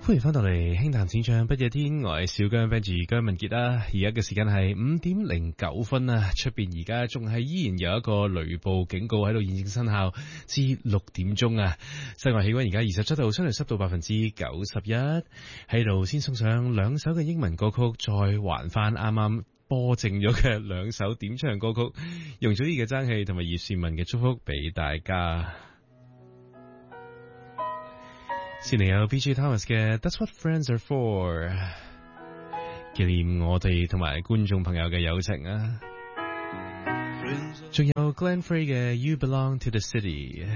歡迎翻到嚟輕談淺唱不夜天，我係小姜 Benji 姜文傑啦。而家嘅時間係5:09啊，出邊而家仲係依然有一個雷暴警告喺度現正生效至6點鐘啊。室外氣溫而家27度，相對濕度91%。喺度先送上兩首嘅英文歌曲，再還翻啱啱播剩咗嘅兩首點唱歌曲，容祖兒嘅爭氣同埋葉倩文嘅祝福俾大家。先嚟有 B.J. Thomas 嘅 That's What Friends Are For， 紀念我哋同埋觀眾朋友嘅友情啊。仲有 Glenn Frey 嘅 You Belong to the City。